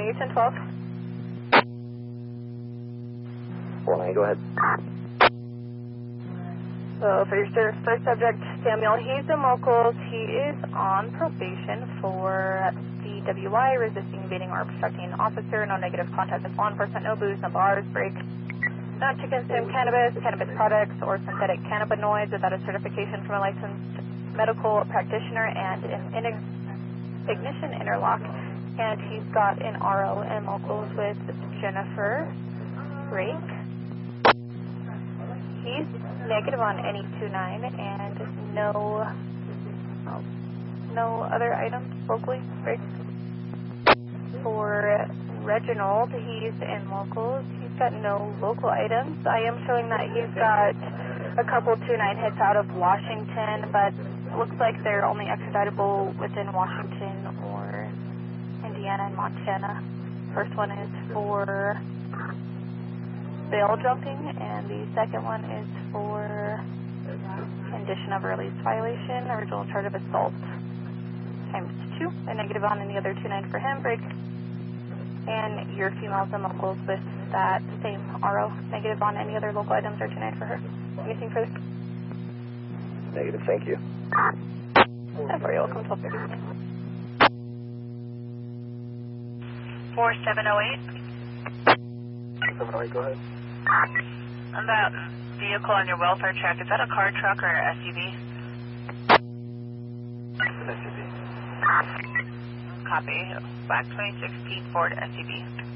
you 1012. 49, go ahead. So for your first subject, Samuel, he's in locals. He is on probation for DWI, resisting, evading, or obstructing an officer. No negative contact with law enforcement, no booze, no bars, break. Not to consume cannabis, cannabis products, or synthetic cannabinoids without a certification from a licensed medical practitioner and an ignition interlock. And he's got an RO in locals with Jennifer Rake. He's negative on any 29 and no other items locally. Break. For Reginald, he's in locals. He's got no local items. I am showing that he's got a couple 29 hits out of Washington, but it looks like they're only extraditable within Washington or Indiana and Montana. First one is for bail jumping, and the second one is for condition of release violation, original charge of assault, times 2, a negative on any other 29 for him, break. And your female's in locals with that same RO, negative on any other local items or 29 for her. Anything further? Negative, thank you. And for you, welcome to 1230. 4708. 708, go ahead. On that vehicle on your welfare check, is that a car, truck, or SUV? SUV. Copy. Black 2016 Ford SUV.